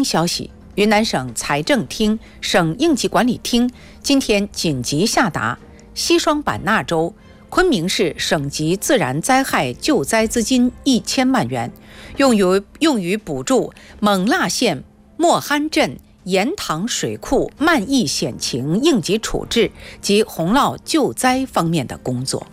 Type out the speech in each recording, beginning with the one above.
京消息，云南省财政厅、省应急管理厅今天紧急下达西双版纳州、昆明市省级自然灾害救灾资金1000万元，用于补助勐腊县莫罕镇盐塘水库漫溢险情应急处置及洪涝救灾方面的工作。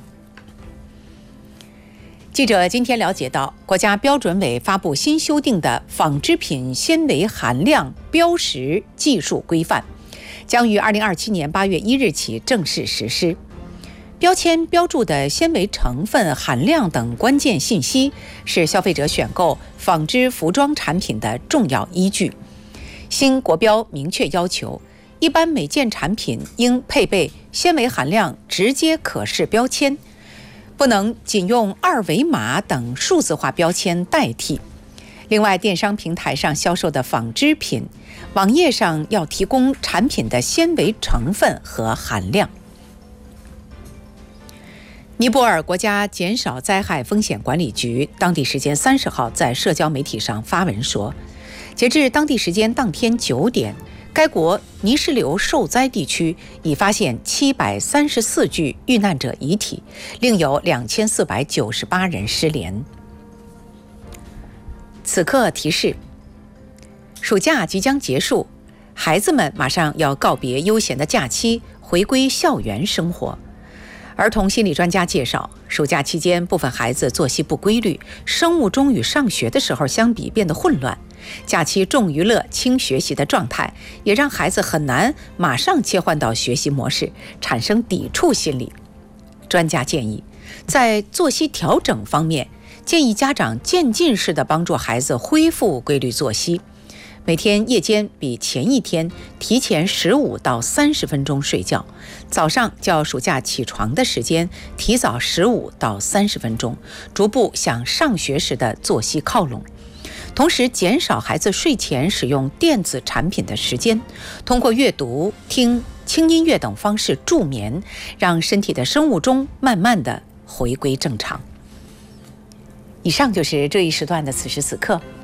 记者今天了解到，国家标准委发布新修订的纺织品纤维含量标识技术规范，将于2027年8月1日起正式实施。标签标注的纤维成分、含量等关键信息是消费者选购纺织服装产品的重要依据。新国标明确要求，一般每件产品应配备纤维含量直接可视标签，不能仅用二维码等数字化标签代替。另外，电商平台上销售的纺织品，网页上要提供产品的纤维成分和含量。尼泊尔国家减少灾害风险管理局当地时间30号在社交媒体上发文说，截至当地时间当天9点，该国泥石流受灾地区已发现734具遇难者遗体，另有2498人失联。此刻提示：暑假即将结束，孩子们马上要告别悠闲的假期，回归校园生活。儿童心理专家介绍，暑假期间部分孩子作息不规律，生物钟与上学的时候相比变得混乱，假期重娱乐轻学习的状态也让孩子很难马上切换到学习模式，产生抵触心理。专家建议，在作息调整方面，建议家长渐进式地帮助孩子恢复规律作息，每天夜间比前一天提前15到30分钟睡觉，早上较暑假起床的时间提早15到30分钟，逐步向上学时的作息靠拢。同时减少孩子睡前使用电子产品的时间，通过阅读、听轻音乐等方式助眠，让身体的生物钟慢慢地回归正常。以上就是这一时段的此时此刻。